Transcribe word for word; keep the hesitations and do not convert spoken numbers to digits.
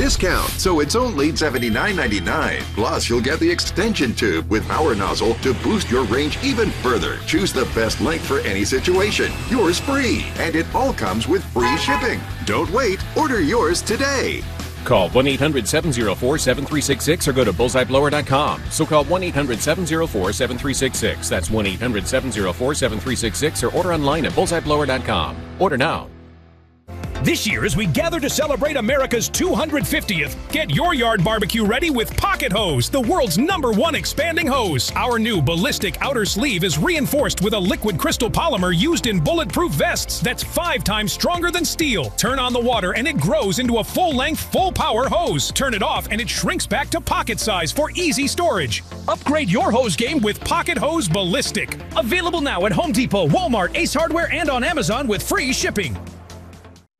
discount, so it's only seventy-nine ninety-nine. Plus, you'll get the extension tube with power nozzle to boost your range even further. Choose the best length for any situation. Yours free, and it all comes with free shipping. Don't wait. Order yours today. Call one eight hundred, seven oh four, seven three six six or go to bullseye blower dot com. So call one eight hundred, seven oh four, seven three six six. That's one eight hundred, seven oh four, seven three six six or order online at bullseye blower dot com. Order now. This year, as we gather to celebrate America's two hundred fiftieth, get your yard barbecue ready with Pocket Hose, the world's number one expanding hose. Our new ballistic outer sleeve is reinforced with a liquid crystal polymer used in bulletproof vests that's five times stronger than steel. Turn on the water and it grows into a full-length, full-power hose. Turn it off and it shrinks back to pocket size for easy storage. Upgrade your hose game with Pocket Hose Ballistic. Available now at Home Depot, Walmart, Ace Hardware, and on Amazon with free shipping.